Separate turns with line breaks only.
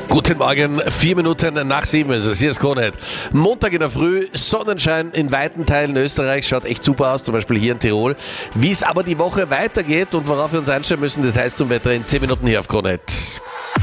Guten Morgen, 4 Minuten nach 7 ist es. Hier ist Krone. Montag in der Früh, Sonnenschein in weiten Teilen Österreichs, schaut echt super aus, zum Beispiel hier in Tirol. Wie es aber die Woche weitergeht und worauf wir uns einstellen müssen, Details zum Wetter in 10 Minuten hier auf Krone.